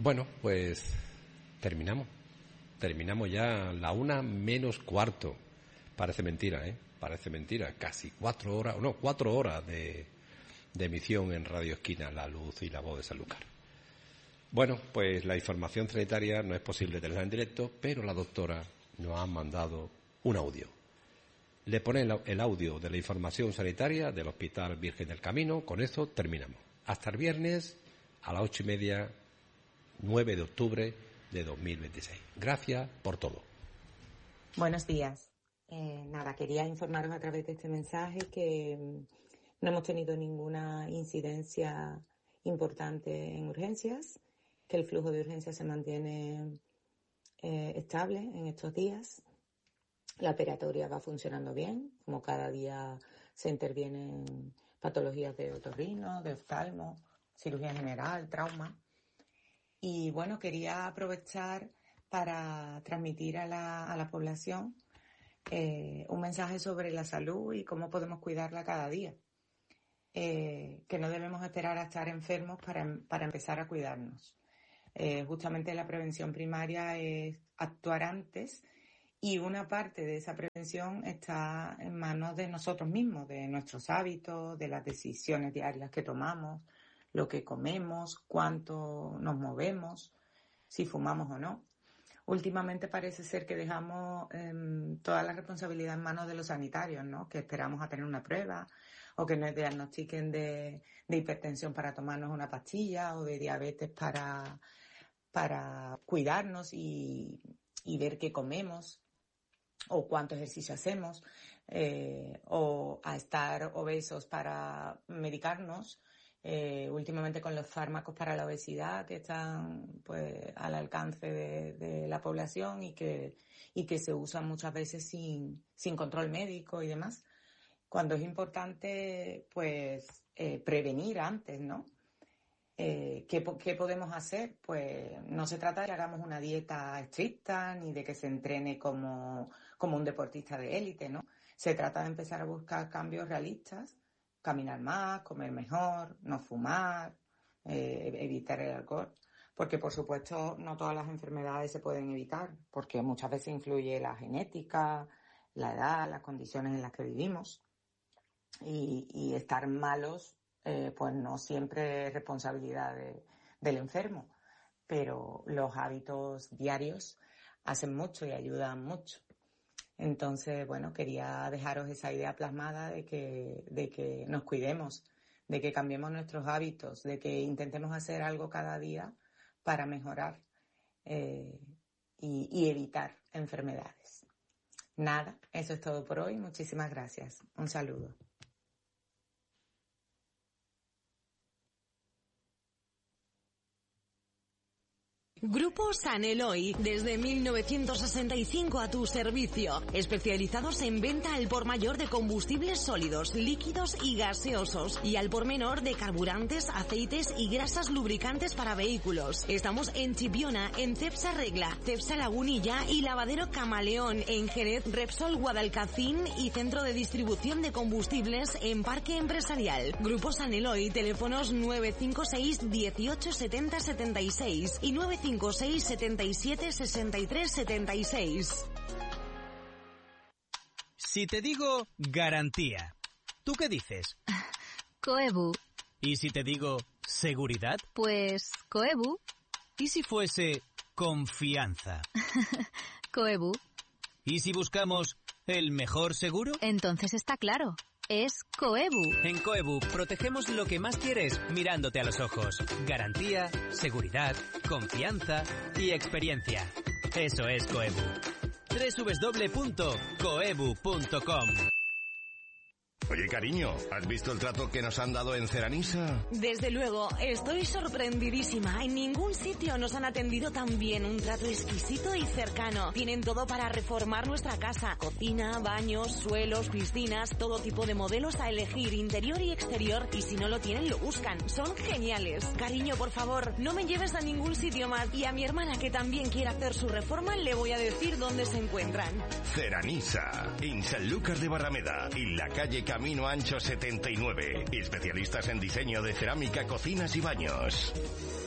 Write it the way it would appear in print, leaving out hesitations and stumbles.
Bueno, pues terminamos. Terminamos ya la 1:45. Parece mentira, ¿eh? Parece mentira. Casi 4 horas, no, 4 horas de emisión en Radio Esquina, La Luz y la Voz de Sanlúcar. Bueno, pues la información sanitaria no es posible tenerla en directo, pero la doctora nos ha mandado un audio. Le pone el audio de la información sanitaria del Hospital Virgen del Camino. Con eso terminamos. Hasta el viernes a las 8:30, 9 de octubre de 2026. Gracias por todo. Buenos días. Quería informaros a través de este mensaje que no hemos tenido ninguna incidencia importante en urgencias, que el flujo de urgencias se mantiene estable en estos días. La operatoria va funcionando bien, como cada día se intervienen patologías de otorrino, de oftalmo, cirugía general, trauma. Y bueno, quería aprovechar para transmitir a la población un mensaje sobre la salud y cómo podemos cuidarla cada día. Que no debemos esperar a estar enfermos para empezar a cuidarnos. Justamente la prevención primaria es actuar antes, y una parte de esa prevención está en manos de nosotros mismos, de nuestros hábitos, de las decisiones diarias que tomamos, lo que comemos, cuánto nos movemos, si fumamos o no. Últimamente parece ser que dejamos toda la responsabilidad en manos de los sanitarios, ¿no? Que esperamos a tener una prueba o que nos diagnostiquen de hipertensión para tomarnos una pastilla, o de diabetes para cuidarnos y ver qué comemos o cuánto ejercicio hacemos, o a estar obesos para medicarnos. Últimamente con los fármacos para la obesidad que están pues al alcance de la población y que se usan muchas veces sin control médico y demás, cuando es importante pues prevenir antes, ¿no? ¿Qué podemos hacer? Pues no se trata de que hagamos una dieta estricta ni de que se entrene como un deportista de élite, ¿no? Se trata de empezar a buscar cambios realistas: caminar más, comer mejor, no fumar, evitar el alcohol. Porque, por supuesto, no todas las enfermedades se pueden evitar, porque muchas veces influye la genética, la edad, las condiciones en las que vivimos. Y estar malos, pues no siempre es responsabilidad del enfermo. Pero los hábitos diarios hacen mucho y ayudan mucho. Entonces, bueno, quería dejaros esa idea plasmada de que nos cuidemos, de que cambiemos nuestros hábitos, de que intentemos hacer algo cada día para mejorar y evitar enfermedades. Nada, eso es todo por hoy. Muchísimas gracias. Un saludo. Grupo San Eloy, desde 1965 a tu servicio, especializados en venta al por mayor de combustibles sólidos, líquidos y gaseosos, y al por menor de carburantes, aceites y grasas lubricantes para vehículos. Estamos en Chipiona, en Cepsa Regla, Cepsa Lagunilla y Lavadero Camaleón, en Jerez, Repsol Guadalcacín y centro de distribución de combustibles en Parque Empresarial. Grupo San Eloy, teléfonos 956 18 70 76 y 956 77 63 76. Si te digo garantía, ¿tú qué dices? Coebu. ¿Y si te digo seguridad? Pues Coebu. ¿Y si fuese confianza? Coebu. ¿Y si buscamos el mejor seguro? Entonces está claro. Es Coebu. En Coebu protegemos lo que más quieres mirándote a los ojos. Garantía, seguridad, confianza y experiencia. Eso es Coebu. www.coebu.com. Oye, cariño, ¿has visto el trato que nos han dado en Ceranisa? Desde luego, estoy sorprendidísima. En ningún sitio nos han atendido tan bien. Un trato exquisito y cercano. Tienen todo para reformar nuestra casa. Cocina, baños, suelos, piscinas, todo tipo de modelos a elegir, interior y exterior. Y si no lo tienen, lo buscan. Son geniales. Cariño, por favor, no me lleves a ningún sitio más. Y a mi hermana, que también quiere hacer su reforma, le voy a decir dónde se encuentran. Ceranisa, en Sanlúcar de Barrameda, en la calle Camino Ancho 79. Especialistas en diseño de cerámica, cocinas y baños.